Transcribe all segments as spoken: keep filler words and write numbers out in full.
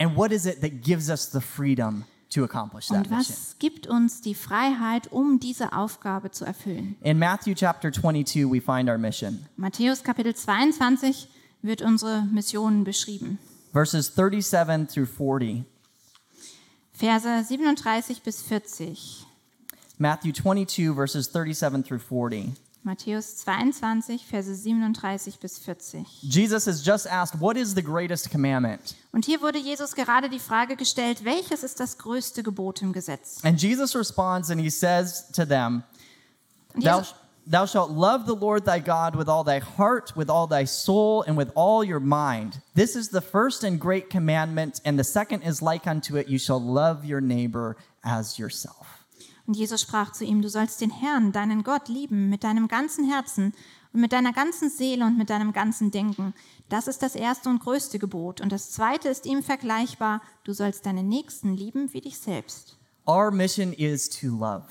And what is it that gives us the freedom to accomplish that Und mission? was gibt uns die Freiheit, um diese Aufgabe zu erfüllen? In Matthew chapter twenty-two, we find our mission. Matthäus Kapitel zweiundzwanzig wird unsere Mission beschrieben. Verses thirty-seven through forty. Verse siebenunddreißig bis vierzig. Matthew twenty-two, verses thirty-seven through forty. Matthäus zweiundzwanzig, Verse siebenunddreißig bis vierzig. Jesus has just asked, what is the greatest commandment? Und hier wurde Jesus gerade die Frage gestellt, welches ist das größte Gebot im Gesetz? And Jesus responds and he says to them, Und Thou, Jesus, thou shalt love the Lord thy God with all thy heart, with all thy soul, and with all your mind. This is the first and great commandment, and the second is like unto it, you shall love your neighbor as yourself. und Jesus sprach zu ihm, du sollst den Herrn, deinen Gott, lieben mit deinem ganzen Herzen und mit deiner ganzen Seele und mit deinem ganzen Denken. Das ist das erste und größte Gebot. Und das zweite ist ihm vergleichbar, du sollst deinen Nächsten lieben wie dich selbst. Our mission is to love.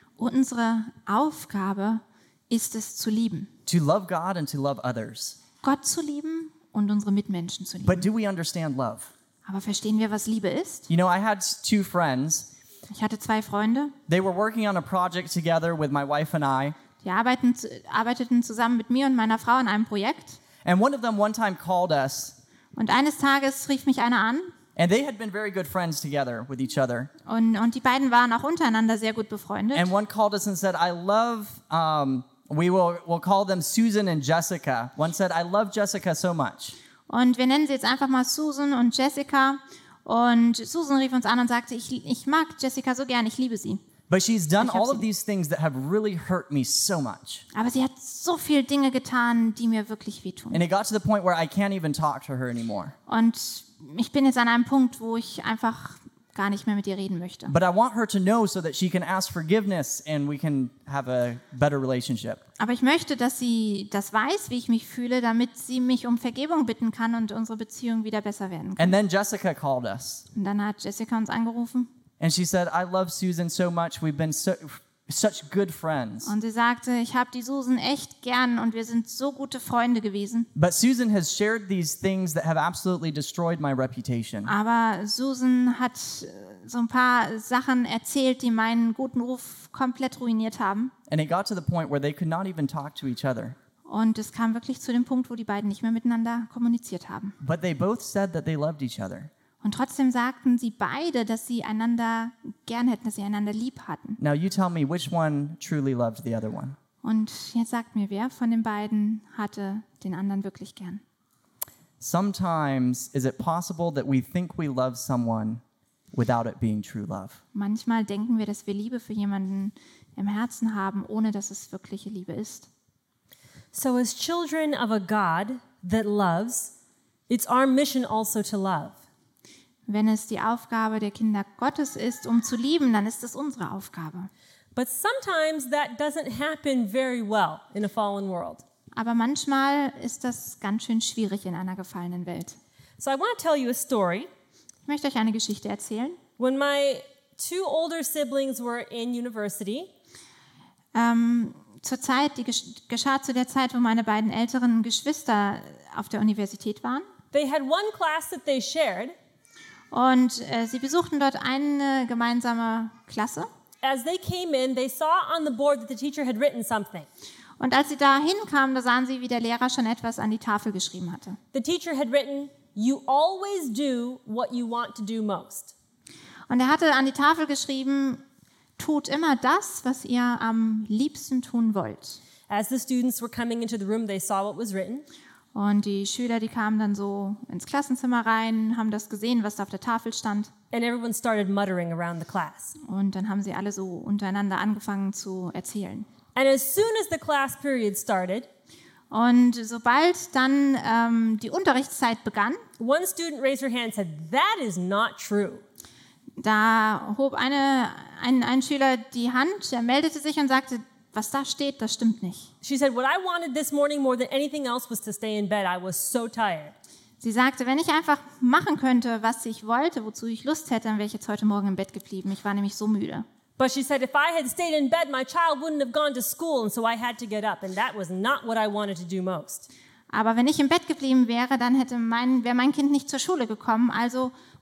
Unsere Aufgabe ist es zu lieben. To love God and to love others. Gott zu lieben und unsere Mitmenschen zu lieben. But do we understand love? Aber verstehen wir, was Liebe ist? You know, I had two friends. Ich hatte zwei Freunde, They were working on a project together with my wife and I. die arbeiten, arbeiteten zusammen mit mir und meiner Frau an einem Projekt. And one of them one time called us. Und eines Tages rief mich einer an And they had been very good friends together with each other. und, und die beiden waren auch untereinander sehr gut befreundet. And one called us and said, I love, um, we will we'll call them Susan and Jessica. One said, I love Jessica so much. Und wir nennen sie jetzt einfach mal Susan und Jessica. Und Susan rief uns an und sagte, ich, ich mag Jessica so gern, ich liebe sie. But she's done Ich hab all of sie- these things that have really hurt me so much. Aber sie hat so viele Dinge getan, die mir wirklich wehtun. And it got to the point where I can't even talk to her anymore. Und ich bin jetzt an einem Punkt, wo ich einfach gar nicht mehr mit ihr reden möchte. But I want her to know so that she can ask forgiveness and we can have a better relationship. Aber ich möchte, dass sie das weiß, wie ich mich fühle, damit sie mich um Vergebung bitten kann und unsere Beziehung wieder besser werden kann. And then Jessica called us. Und dann hat Jessica uns angerufen And she said, I love Susan so much. We've been so, such good friends. und sie sagte, ich habe die Susan echt gern und wir sind so gute Freunde gewesen. But Susan has shared these things that have absolutely destroyed my reputation. Aber Susan hat äh, so ein paar Sachen erzählt, die meinen guten Ruf komplett ruiniert haben. And it got to the point where they could not even talk to each other. Und es kam wirklich zu dem Punkt, wo die beiden nicht mehr miteinander kommuniziert haben. But they both said that they loved each other. Und trotzdem sagten sie beide, dass sie einander gern hätten, dass sie einander lieb hatten. Now you tell me which one truly loved the other one. Und jetzt sagt mir, wer von den beiden hatte den anderen wirklich gern? Sometimes is it possible that we think we love someone without it being true love? Manchmal denken wir, dass wir Liebe für jemanden im Herzen haben, ohne dass es wirkliche Liebe ist. So as children of a God that loves, it's our mission also to love. Wenn es die Aufgabe der Kinder Gottes ist, um zu lieben, dann ist es unsere Aufgabe. But sometimes that doesn't happen very well in a fallen world. Aber manchmal ist das ganz schön schwierig in einer gefallenen Welt. So I want to tell you a story. Ich möchte euch eine Geschichte erzählen. When my two older siblings were in university, Ähm, zur Zeit, die gesch- geschah zu der Zeit, wo meine beiden älteren Geschwister auf der Universität waren. they had one class that they shared. Und äh, sie besuchten dort eine gemeinsame Klasse. As they came in, they saw on the board that the teacher had written something. Und als sie da hinkamen, da sahen sie, wie der Lehrer schon etwas an die Tafel geschrieben hatte. The teacher had written, "You always do what you want to do most." Und er hatte an die Tafel geschrieben, tut immer das, was ihr am liebsten tun wollt. As the students were coming into the room, they saw what was written. Und die Schüler, die kamen dann so ins Klassenzimmer rein, haben das gesehen, was da auf der Tafel stand. And everyone started muttering around the class. Und dann haben sie alle so untereinander angefangen zu erzählen. And as soon as the class period started, Und sobald dann ähm, die Unterrichtszeit begann, one student raised her hand and said, "That is not true." da hob eine, ein, ein Schüler die Hand, er meldete sich und sagte, was da steht, das stimmt nicht. She said, "What I wanted this morning more than anything else was to stay in bed. I was so tired." Sie sagte, wenn ich einfach machen könnte, was ich wollte, wozu ich Lust hätte, dann wäre ich jetzt heute Morgen im Bett geblieben. Ich war nämlich so müde. But she said, if I had stayed in bed, my child wouldn't have gone to school, and so I had to get up, and that was not what I wanted to do most. Aber wenn ich im Bett geblieben wäre, dann hätte mein, wäre mein Kind nicht zur Schule gekommen, also